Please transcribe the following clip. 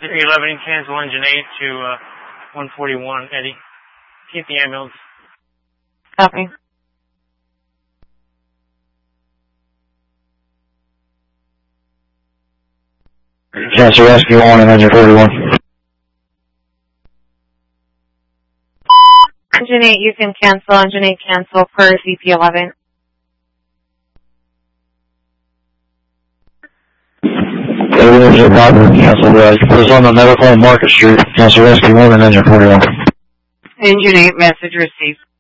11, cancel engine 8 to 141, Eddie. Keep the ambulance. Copy. Cancel rescue 1 and engine 41. Engine 8, you can cancel. Engine 8, cancel per CP11. Engine 5, cancel. You can put us on the medical on Market Street. Cancel rescue 1 and engine 41. Engine 8, message received.